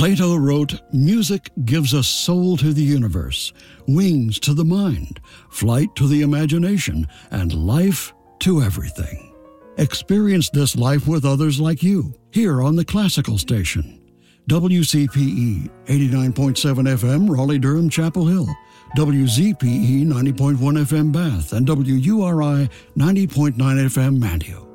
Plato wrote, "Music gives us soul to the universe, wings to the mind, flight to the imagination, and life to everything." Experience this life with others like you, here on the Classical Station. WCPE 89.7 FM, Raleigh-Durham, Chapel Hill. WZPE 90.1 FM, Bath. And WURI 90.9 FM, Mantua.